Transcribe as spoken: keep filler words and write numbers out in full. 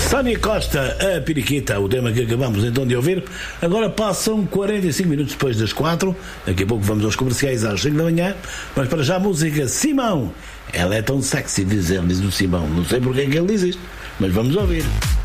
Sónia Costa, a Periquita, o tema que acabamos então de ouvir. Agora passam quarenta e cinco minutos depois das quatro. Daqui a pouco vamos aos comerciais às cinco da manhã. Mas para já a música Simão. Ela é tão sexy, diz ele, diz o Simão. Não sei porque é que ele diz isto, mas vamos ouvir.